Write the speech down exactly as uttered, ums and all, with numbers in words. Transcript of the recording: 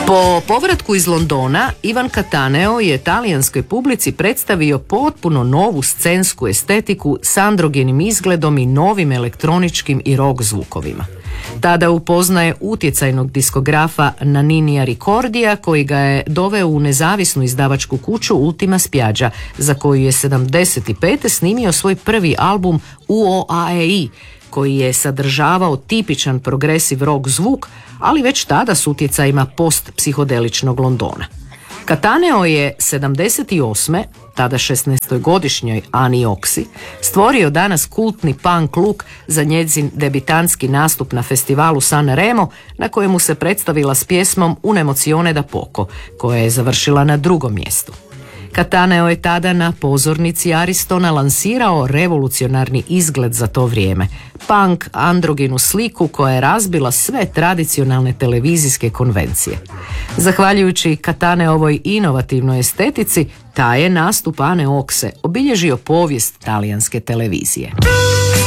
Po povratku iz Londona, Ivan Cattaneo je talijanskoj publici predstavio potpuno novu scensku estetiku s androgenim izgledom i novim elektroničkim i rock zvukovima. Tada upoznaje utjecajnog diskografa Naninija Ricordija, koji ga je doveo u nezavisnu izdavačku kuću Ultima Spiaggia, za koju je sedamdeset pete snimio svoj prvi album U O A E I, koji je sadržavao tipičan progresiv rock zvuk, ali već tada s utjecajima post-psihodeličnog Londona. Cattaneo je sedamdeset osme tada šesnaestogodišnjoj Ani Oxi, stvorio danas kultni punk look za njezin debitanski nastup na festivalu San Remo, na kojemu se predstavila s pjesmom Un'emozione da poco, koja je završila na drugom mjestu. Cattaneo je tada na pozornici Aristona lansirao revolucionarni izgled za to vrijeme, punk androgenu sliku koja je razbila sve tradicionalne televizijske konvencije. Zahvaljujući Cattaneovoj inovativnoj estetici, taj je nastup Ane Oxe obilježio povijest talijanske televizije.